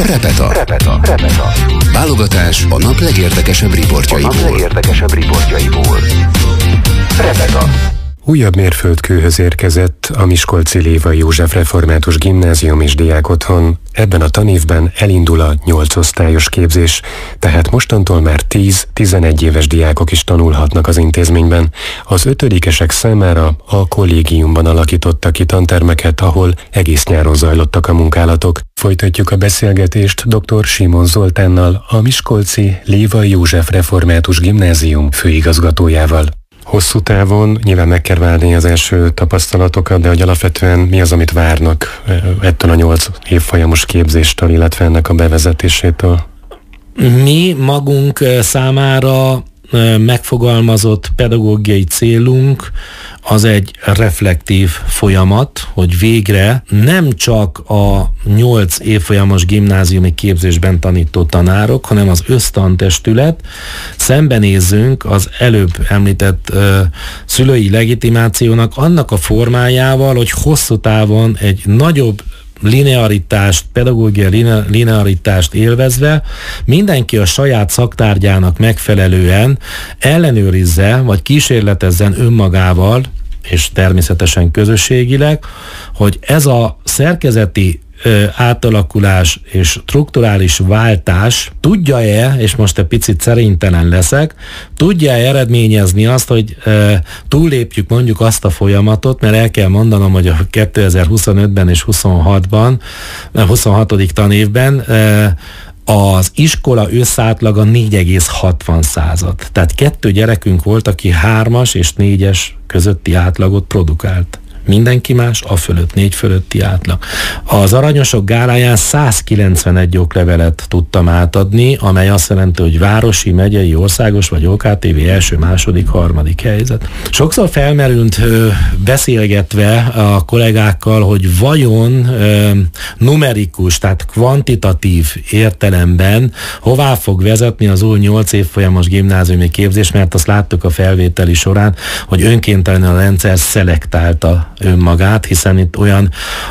Repeta. Válogatás a nap legérdekesebb riportjaiból. Repeta. Újabb mérföldkőhöz érkezett a miskolci Lévai József Református Gimnázium és Diákotthon. Ebben a tanévben elindul a 8 osztályos képzés, tehát mostantól már 10-11 éves diákok is tanulhatnak az intézményben. Az 5-esek számára a kollégiumban alakítottak ki tantermeket, ahol egész nyáron zajlottak a munkálatok. Folytatjuk a beszélgetést dr. Simon Zoltánnal, a miskolci Lévai József Református Gimnázium főigazgatójával. Hosszú távon nyilván meg kell várni az első tapasztalatokat, de hogy alapvetően mi az, amit várnak ettől a 8 évfolyamos képzéstől, illetve ennek a bevezetésétől? Mi magunk számára megfogalmazott pedagógiai célunk az egy reflektív folyamat, hogy végre nem csak a 8 évfolyamos gimnáziumi képzésben tanító tanárok, hanem az össztantestület szembenézzünk az előbb említett szülői legitimációnak annak a formájával, hogy hosszú távon egy nagyobb linearitást, pedagógiai linearitást élvezve mindenki a saját szaktárgyának megfelelően ellenőrizze, vagy kísérletezzen önmagával, és természetesen közösségileg, hogy ez a szerkezeti átalakulás és strukturális váltás tudja-e, és most egy picit szerénytelen leszek, tudja-e eredményezni azt, hogy túllépjük mondjuk azt a folyamatot, mert el kell mondanom, hogy a 2025-ben és 26-ban, 26. tanévben az iskola összátlaga 4,60. Tehát 2 gyerekünk volt, aki 3-as és 4-es közötti átlagot produkált. Mindenki más a fölött, 4 fölötti átlag. Az Aranyosok gáláján 191 oklevelet tudtam átadni, amely azt jelenti, hogy városi, megyei, országos vagy OKTV első, második, harmadik helyzet. Sokszor felmerült beszélgetve a kollégákkal, hogy vajon numerikus, tehát kvantitatív értelemben hová fog vezetni az új 8 évfolyamos gimnáziumi képzés, mert azt láttuk a felvételi során, hogy önkéntelenül a rendszer szelektálta önmagát, hiszen itt olyan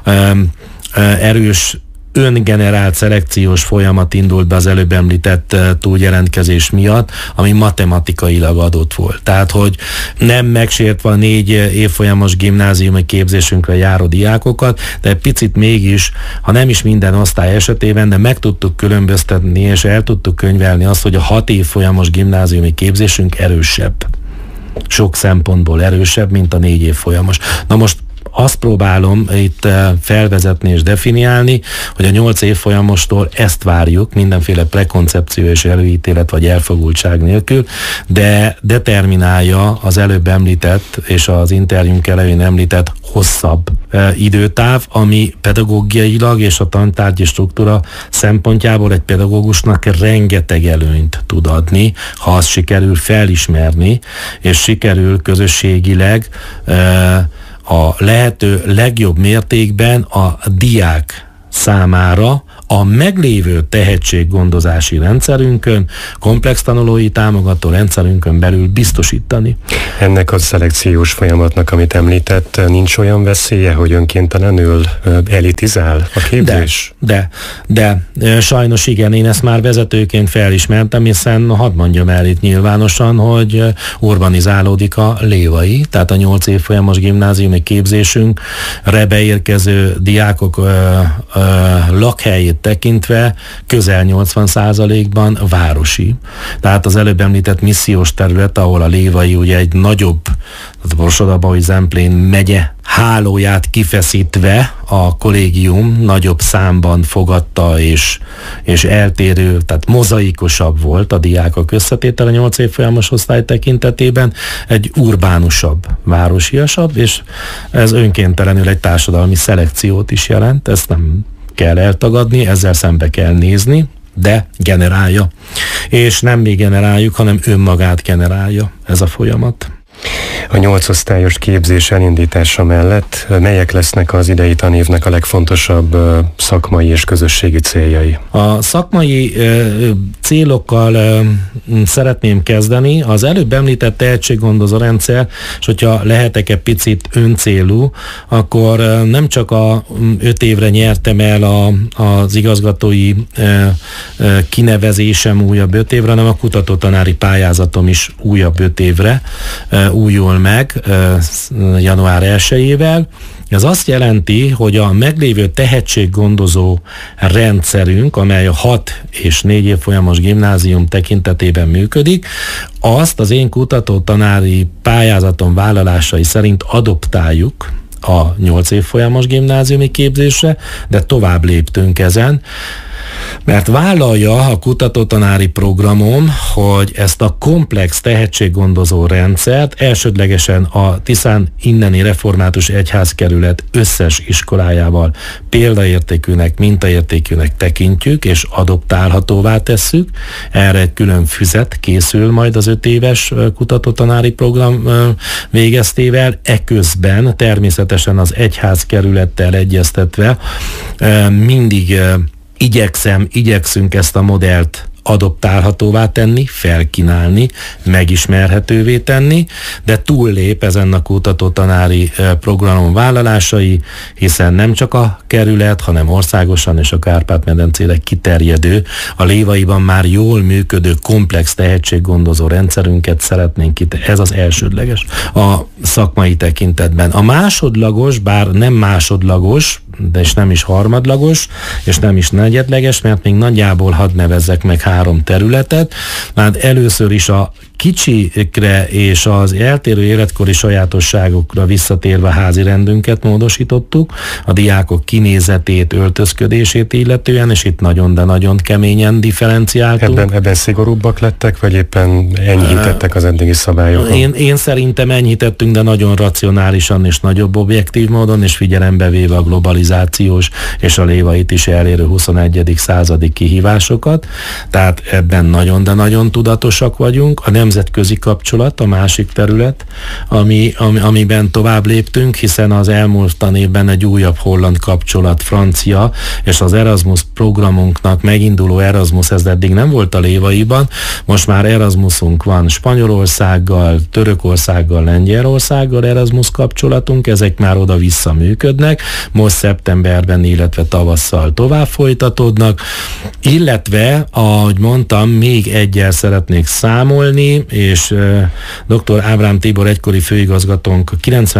erős öngenerált szelekciós folyamat indult be az előbb említett túljelentkezés miatt, ami matematikailag adott volt. Tehát, hogy nem megsértve a 4 évfolyamos gimnáziumi képzésünkre járó diákokat, de picit mégis, ha nem is minden osztály esetében, de meg tudtuk különböztetni, és el tudtuk könyvelni azt, hogy a 6 évfolyamos gimnáziumi képzésünk erősebb. Sok szempontból erősebb, mint a 4 évfolyamos. Na most azt próbálom itt felvezetni és definiálni, hogy a 8 évfolyamostól ezt várjuk, mindenféle prekoncepció és előítélet vagy elfogultság nélkül, de determinálja az előbb említett és az interjúnk elején említett hosszabb időtáv, ami pedagógiailag és a tantárgyi struktúra szempontjából egy pedagógusnak rengeteg előnyt tud adni, ha azt sikerül felismerni, és sikerül közösségileg a lehető legjobb mértékben a diák számára a meglévő tehetséggondozási rendszerünkön, komplex tanulói támogató rendszerünkön belül biztosítani. Ennek a szelekciós folyamatnak, amit említett, nincs olyan veszélye, hogy önkéntelenül elitizál a képzés? De sajnos igen, én ezt már vezetőként felismertem, hiszen hadd mondjam el itt nyilvánosan, hogy urbanizálódik a Lévai, tehát a 8 évfolyamos gimnáziumi képzésünkre beérkező diákok lakhelyét tekintve közel 80%-ban városi. Tehát az előbb említett missziós terület, ahol a Lévai ugye egy nagyobb, Borsod-Abaúj Zemplén megye hálóját kifeszítve a kollégium nagyobb számban fogadta és eltérő, tehát mozaikosabb volt a diákok összetétel a 8 évfolyamos osztály tekintetében, egy urbánusabb, városiasabb, és ez önkéntelenül egy társadalmi szelekciót is jelent, ezt nem kell eltagadni, ezzel szembe kell nézni, de generálja. És nem mi generáljuk, hanem önmagát generálja ez a folyamat. A 8 osztályos képzés elindítása mellett melyek lesznek az idei tanévnek a legfontosabb szakmai és közösségi céljai? A szakmai célokkal szeretném kezdeni. Az előbb említett tehetséggondozó rendszer, és hogyha lehetek egy picit öncélú, akkor nem csak a 5 évre nyertem el az igazgatói kinevezésem újabb 5 évre, hanem a kutatótanári pályázatom is újabb 5 évre újul meg január 1-ével. Ez azt jelenti, hogy a meglévő tehetséggondozó rendszerünk, amely a 6 és 4 évfolyamos gimnázium tekintetében működik, azt az én kutatótanári pályázatom vállalásai szerint adoptáljuk a 8 évfolyamos gimnáziumi képzésre, de tovább léptünk ezen, mert vállalja a kutatótanári programom, hogy ezt a komplex tehetséggondozó rendszert elsődlegesen a Tiszán inneni református egyházkerület összes iskolájával példaértékűnek, mintaértékűnek tekintjük, és adoptálhatóvá tesszük. Erre külön füzet készül majd az 5 éves kutatótanári program végeztével. Eközben természetesen az egyházkerülettel egyeztetve mindig igyekszünk ezt a modellt adoptálhatóvá tenni, felkínálni, megismerhetővé tenni, de túllép ezen a kutatótanári programon vállalásai, hiszen nem csak a kerület, hanem országosan és a Kárpát-medencére kiterjedő, a Lévaiban már jól működő komplex tehetséggondozó rendszerünket szeretnénk ez az elsődleges a szakmai tekintetben. A másodlagos, bár nem másodlagos, de és nem is harmadlagos, és nem is negyedleges, mert még nagyjából hadd nevezzek meg 3 területet. Már először is a kicsikre és az eltérő életkori sajátosságokra visszatérve a házi rendünket módosítottuk, a diákok kinézetét, öltözködését illetően, és itt nagyon, de nagyon keményen differenciáltunk. Ebben szigorúbbak lettek, vagy éppen enyhítettek az eddigi szabályokon? Én szerintem enyhítettünk, de nagyon racionálisan és nagyobb objektív módon, és figyelembe véve a globalizációs és a Lévait is elérő 21. századi kihívásokat. Tehát ebben nagyon, de nagyon tudatosak vagyunk. A nemzetközi kapcsolat a másik terület, amiben tovább léptünk, hiszen az elmúlt tanévben egy újabb holland kapcsolat, francia, és az Erasmus programunknak meginduló Erasmus, ez eddig nem volt a Lévaiban, most már Erasmusunk van Spanyolországgal, Törökországgal, Lengyelországgal Erasmus kapcsolatunk, ezek már oda-vissza működnek, most szeptemberben, illetve tavasszal tovább folytatódnak, illetve, ahogy mondtam, még egyel szeretnék számolni, és dr. Ábrám Tibor egykori főigazgatónk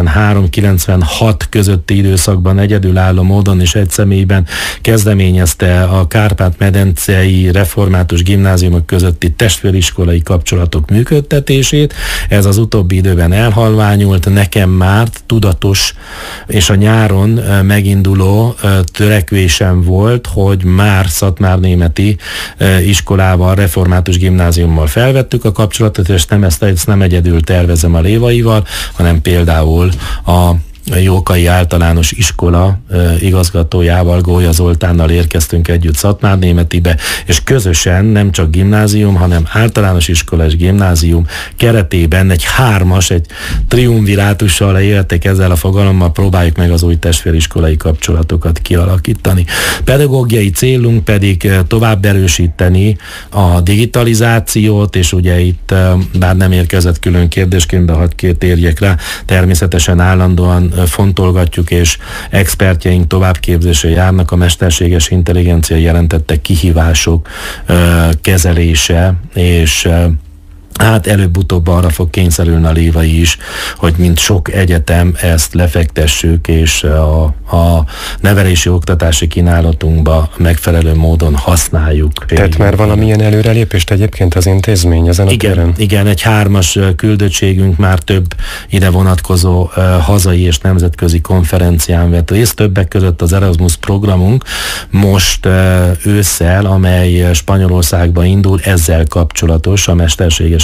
93-96 közötti időszakban egyedülálló módon és egy személyben kezdeményezte a Kárpát-medencei református gimnáziumok közötti testvériskolai kapcsolatok működtetését. Ez az utóbbi időben elhalványult, nekem már tudatos és a nyáron meginduló törekvésem volt, hogy már szatmárnémeti iskolával, református gimnáziummal felvettük a kapcsolatot, és ezt nem egyedül tervezem a Lévaival, hanem például a Jókai Általános Iskola igazgatójával, Gólya Zoltánnal érkeztünk együtt Szatmárnémetibe, és közösen nem csak gimnázium, hanem általános iskola és gimnázium keretében egy 3-as, egy triumvirátussal éltek ezzel a fogalommal, próbáljuk meg az új testvériskolai kapcsolatokat kialakítani. Pedagógiai célunk pedig tovább erősíteni a digitalizációt, és ugye itt bár nem érkezett külön kérdésként, de hadd térjek rá, természetesen állandóan fontolgatjuk, és expertjeink továbbképzésre járnak a mesterséges intelligencia jelentette kihívások kezelése, és hát előbb-utóbb arra fog kényszerülni a Lévai is, hogy mint sok egyetem ezt lefektessük, és a nevelési oktatási kínálatunkba megfelelő módon használjuk. Tehát már valamilyen előrelépést egyébként az intézmény ezen a téren? Igen, egy 3-as küldöttségünk már több ide vonatkozó hazai és nemzetközi konferencián vett részt, többek között az Erasmus programunk most ősszel, amely Spanyolországba indul, ezzel kapcsolatos, a mesterséges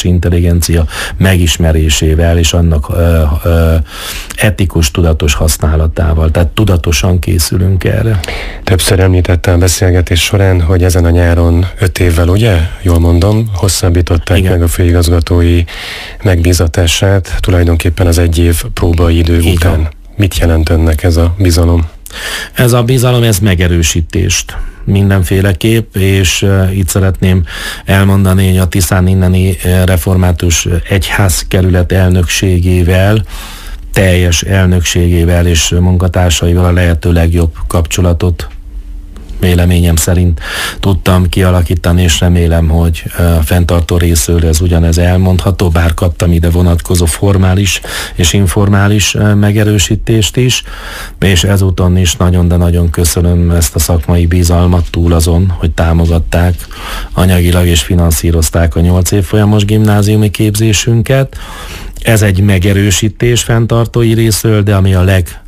mesterséges intelligencia megismerésével és annak etikus, tudatos használatával. Tehát tudatosan készülünk erre. Többször említette a beszélgetés során, hogy ezen a nyáron 5 évvel, ugye? Jól mondom, hosszabbították meg a főigazgatói megbízatását, tulajdonképpen az 1 év próbaidő után. Mit jelent önnek ez a bizalom? Ez a bizalom, ez megerősítést mindenféleképp, és itt szeretném elmondani, hogy a Tiszán inneni református egyházkerület elnökségével, teljes elnökségével és munkatársaival a lehető legjobb kapcsolatot véleményem szerint tudtam kialakítani, és remélem, hogy a fenntartó részről ez ugyanez elmondható, bár kaptam ide vonatkozó formális és informális megerősítést is, és ezúton is nagyon, de nagyon köszönöm ezt a szakmai bizalmat túl azon, hogy támogatták anyagilag és finanszírozták a 8 évfolyamos gimnáziumi képzésünket. Ez egy megerősítés fenntartói részről, de ami a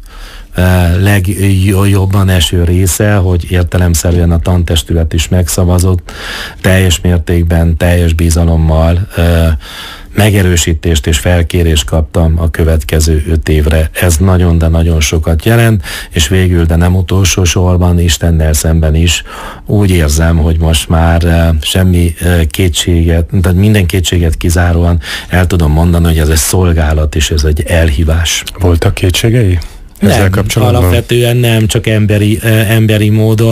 legjobban eső része, hogy értelemszerűen a tantestület is megszavazott, teljes mértékben, teljes bizalommal megerősítést és felkérést kaptam a következő 5 évre. Ez nagyon, de nagyon sokat jelent, és végül, de nem utolsó sorban, Istennel szemben is úgy érzem, hogy most már semmi kétséget, tehát minden kétséget kizáróan el tudom mondani, hogy ez egy szolgálat, és ez egy elhívás. Voltak kétségei? Nem, alapvetően nem, csak emberi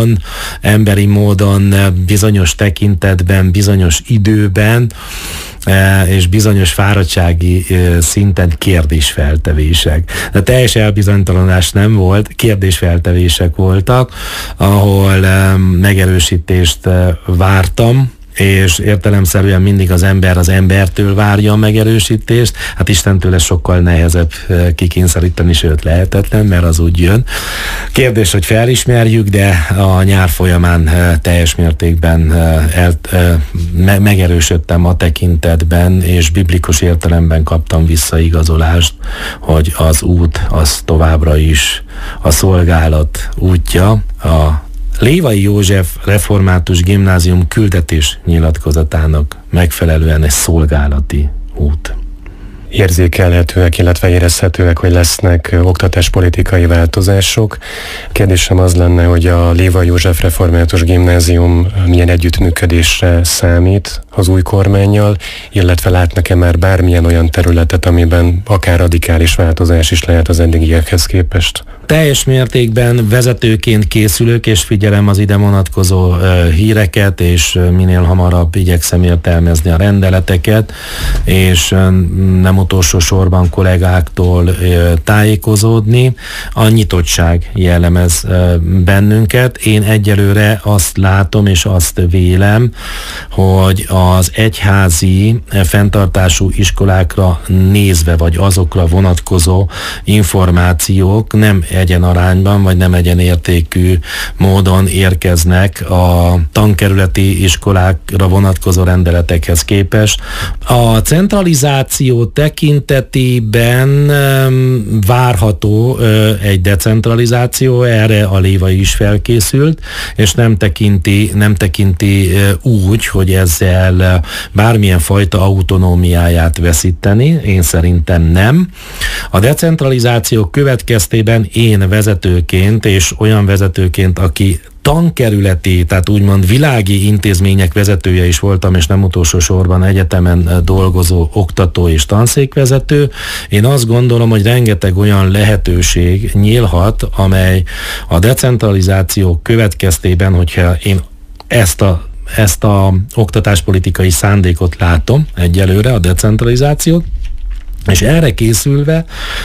módon, bizonyos tekintetben, bizonyos időben, és bizonyos fáradtsági szinten kérdésfeltevések. De teljes elbizonytalanodás nem volt, kérdésfeltevések voltak, ahol megerősítést vártam, és értelemszerűen mindig az ember az embertől várja a megerősítést, hát Istentől ez sokkal nehezebb kikényszeríteni, sőt lehetetlen, mert az úgy jön. Kérdés, hogy felismerjük, de a nyár folyamán teljes mértékben megerősödtem a tekintetben, és biblikus értelemben kaptam visszaigazolást, hogy az út az továbbra is a szolgálat útja, a Lévai József Református Gimnázium küldetés nyilatkozatának megfelelően egy szolgálati út. Érzékelhetőek, illetve érezhetőek, hogy lesznek oktatáspolitikai változások. Kérdésem az lenne, hogy a Lévai József Református Gimnázium milyen együttműködésre számít az új kormánnyal, illetve látnak-e már bármilyen olyan területet, amiben akár radikális változás is lehet az eddigiekhez képest? Teljes mértékben vezetőként készülök, és figyelem az ide vonatkozó híreket, és minél hamarabb igyekszem értelmezni a rendeleteket, és nem utolsó sorban kollégáktól tájékozódni. A nyitottság jellemez bennünket. Én egyelőre azt látom, és azt vélem, hogy az egyházi fenntartású iskolákra nézve, vagy azokra vonatkozó információk nem egyenarányban, vagy nem egyenértékű módon érkeznek a tankerületi iskolákra vonatkozó rendeletekhez képest. A centralizáció tekintetében várható egy decentralizáció, erre a Lévai is felkészült, és nem tekinti úgy, hogy ezzel bármilyen fajta autonómiáját veszíteni. Én szerintem nem. A decentralizáció következtében én vezetőként, és olyan vezetőként, aki tankerületi, tehát úgymond világi intézmények vezetője is voltam, és nem utolsó sorban egyetemen dolgozó oktató és tanszékvezető. Én azt gondolom, hogy rengeteg olyan lehetőség nyílhat, amely a decentralizáció következtében, hogyha én ezt a oktatáspolitikai szándékot látom egyelőre, a decentralizációt, és erre készülve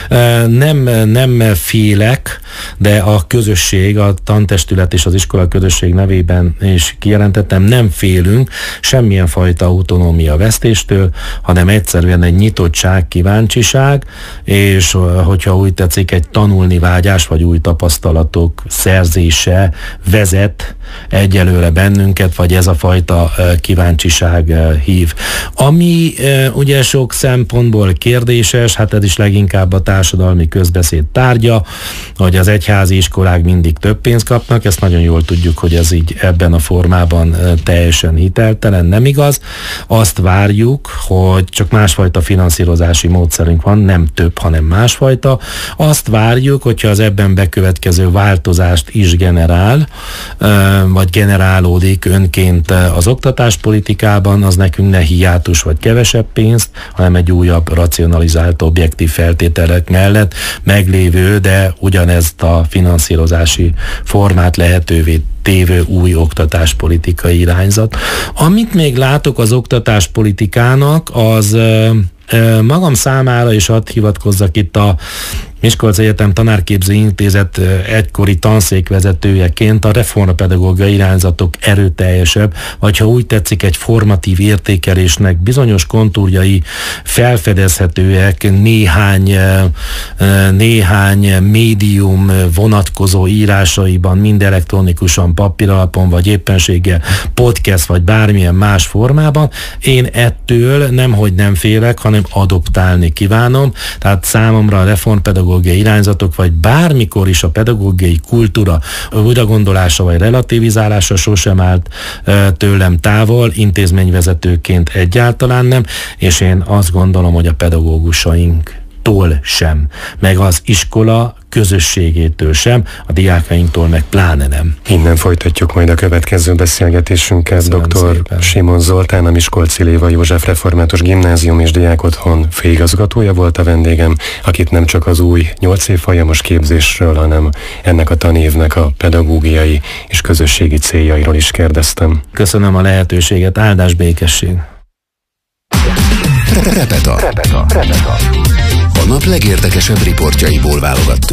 nem félek, de a közösség, a tantestület és az iskola közösség nevében is kijelentettem, nem félünk semmilyen fajta autonómia vesztéstől, hanem egyszerűen egy nyitottság, kíváncsiság, és hogyha úgy tetszik, egy tanulni vágyás, vagy új tapasztalatok szerzése vezet egyelőre bennünket, vagy ez a fajta kíváncsiság hív. Ami ugye sok szempontból kérdés, kérdéses, hát ez is leginkább a társadalmi közbeszéd tárgya, hogy az egyházi iskolák mindig több pénzt kapnak, ezt nagyon jól tudjuk, hogy ez így ebben a formában teljesen hiteltelen, nem igaz. Azt várjuk, hogy csak másfajta finanszírozási módszerünk van, nem több, hanem másfajta. Azt várjuk, hogyha az ebben bekövetkező változást is generál, vagy generálódik önként az oktatáspolitikában, az nekünk ne hiátus vagy kevesebb pénzt, hanem egy újabb racionalizált objektív feltételek mellett meglévő, de ugyanezt a finanszírozási formát lehetővé tévő új oktatáspolitikai irányzat. Amit még látok az oktatáspolitikának, az magam számára, és hadd hivatkozzak itt a Miskolci Egyetem Tanárképző Intézet egykori tanszékvezetőjeként, a reformpedagógiai irányzatok erőteljesebb, vagy ha úgy tetszik, egy formatív értékelésnek bizonyos kontúrjai felfedezhetőek néhány médium vonatkozó írásaiban, mind elektronikusan, papíralapon, vagy éppenséggel podcast, vagy bármilyen más formában. Én ettől nemhogy nem félek, hanem adoptálni kívánom. Tehát számomra a reformpedagógiai irányzatok, vagy bármikor is a pedagógiai kultúra újragondolása vagy relativizálása sosem állt tőlem távol, intézményvezetőként egyáltalán nem, és én azt gondolom, hogy a pedagógusainktól sem, meg az iskola közösségétől sem, a diákainktól meg pláne nem. Innen folytatjuk majd a következő beszélgetésünket. Dr. Simon Zoltán, a Miskolci Léva József Református Gimnázium és Diákotthon főigazgatója volt a vendégem, akit nem csak az új 8 év folyamos képzésről, hanem ennek a tanévnek a pedagógiai és közösségi céljairól is kérdeztem. Köszönöm a lehetőséget, áldás, békesség! Repeta. A nap legérdekesebb riportjaiból válogattuk.